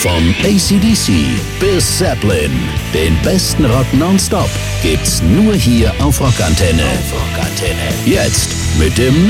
Vom AC/DC bis Zeppelin. Den besten Rock nonstop gibt's nur hier auf Rockantenne. Jetzt mit dem